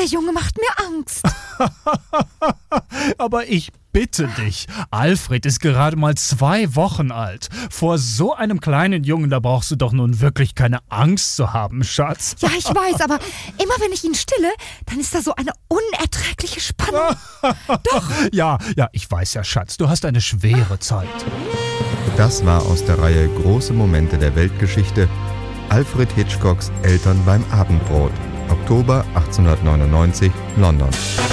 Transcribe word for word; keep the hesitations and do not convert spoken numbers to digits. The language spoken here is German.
Der Junge macht mir Angst. Aber ich bitte dich, Alfred ist gerade mal zwei Wochen alt. Vor so einem kleinen Jungen, da brauchst du doch nun wirklich keine Angst zu haben, Schatz. Ja, ich weiß, aber immer wenn ich ihn stille, dann ist da so eine unerträgliche Spannung. Doch. Ja, ja, ich weiß ja, Schatz, du hast eine schwere Zeit. Das war aus der Reihe Große Momente der Weltgeschichte. Alfred Hitchcocks Eltern beim Abendbrot. Oktober achtzehnhundertneunundneunzig, London.